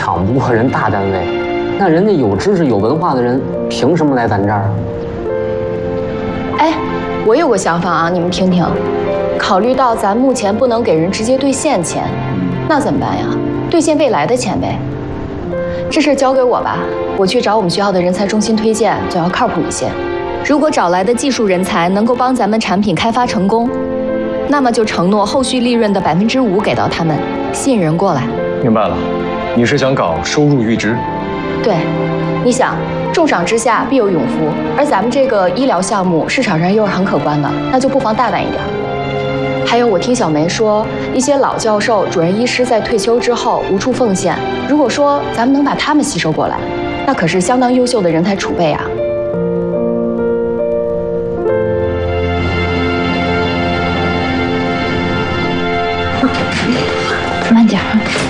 抢不过人大单位，那人家有知识、有文化的人，凭什么来咱这儿？ 哎，我有个想法啊，你们听听。考虑到咱目前不能给人直接兑现钱，那怎么办呀？兑现未来的钱呗。这事儿交给我吧，我去找我们学校的人才中心推荐，就要靠谱一些。如果找来的技术人才能够帮咱们产品开发成功，那么就承诺后续利润的5%给到他们，吸引人过来。 明白了，你是想搞收入预支？ 对，你想，重赏之下必有勇夫，而咱们这个医疗项目市场上又是很可观的，那就不妨大胆一点。还有，我听小梅说，一些老教授、主任医师在退休之后无处奉献。如果说咱们能把他们吸收过来，那可是相当优秀的人才储备啊。 慢点。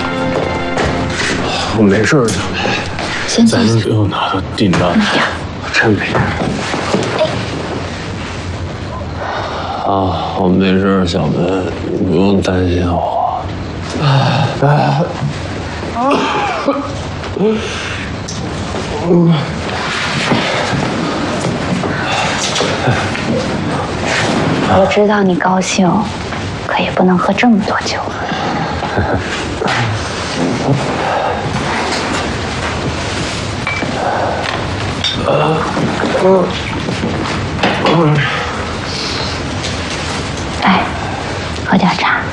我没事，小梅。 先咱们又拿到订单了，真没事。啊，我没事，小梅，你不用担心我。 我知道你高兴，可也不能喝这么多酒。哎，喝点茶。